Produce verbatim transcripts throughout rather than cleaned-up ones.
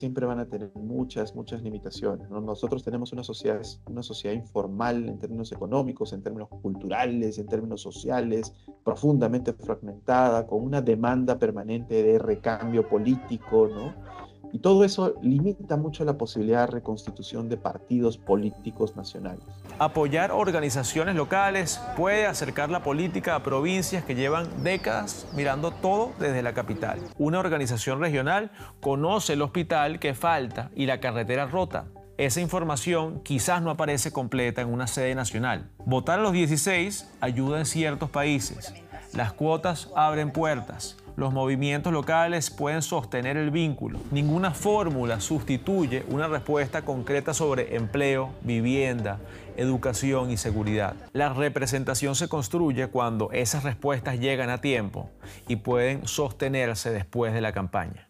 siempre van a tener muchas, muchas limitaciones, ¿no? Nosotros tenemos una sociedad, una sociedad informal en términos económicos, en términos culturales, en términos sociales, profundamente fragmentada, con una demanda permanente de recambio político, ¿no? Y todo eso limita mucho la posibilidad de reconstitución de partidos políticos nacionales. Apoyar organizaciones locales puede acercar la política a provincias que llevan décadas mirando todo desde la capital. Una organización regional conoce el hospital que falta y la carretera rota. Esa información quizás no aparece completa en una sede nacional. Votar a los dieciséis ayuda en ciertos países. Las cuotas abren puertas. Los movimientos locales pueden sostener el vínculo. Ninguna fórmula sustituye una respuesta concreta sobre empleo, vivienda, educación y seguridad. La representación se construye cuando esas respuestas llegan a tiempo y pueden sostenerse después de la campaña.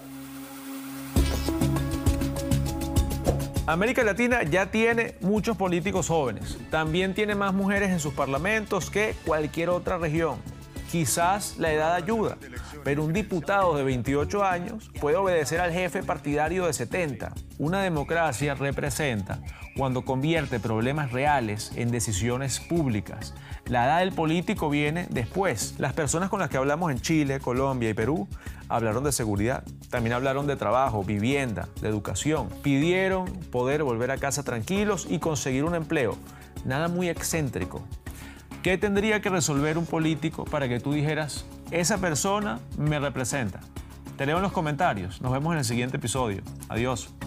América Latina ya tiene muchos políticos jóvenes. También tiene más mujeres en sus parlamentos que cualquier otra región. Quizás la edad ayuda, pero un diputado de veintiocho años puede obedecer al jefe partidario de setenta. Una democracia representa cuando convierte problemas reales en decisiones públicas. La edad del político viene después. Las personas con las que hablamos en Chile, Colombia y Perú hablaron de seguridad, también hablaron de trabajo, vivienda, de educación. Pidieron poder volver a casa tranquilos y conseguir un empleo. Nada muy excéntrico. ¿Qué tendría que resolver un político para que tú dijeras, esa persona me representa? Te leo en los comentarios. Nos vemos en el siguiente episodio. Adiós.